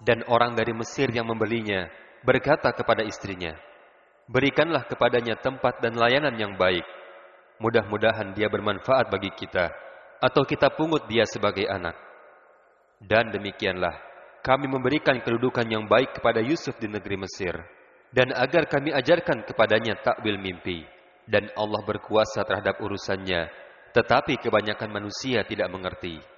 Dan orang dari Mesir yang membelinya berkata kepada istrinya, "Berikanlah kepadanya tempat dan layanan yang baik. Mudah-mudahan dia bermanfaat bagi kita, atau kita pungut dia sebagai anak." Dan demikianlah kami memberikan kedudukan yang baik kepada Yusuf di negeri Mesir, dan agar kami ajarkan kepadanya takwil mimpi. Dan Allah berkuasa terhadap urusannya, tetapi kebanyakan manusia tidak mengerti.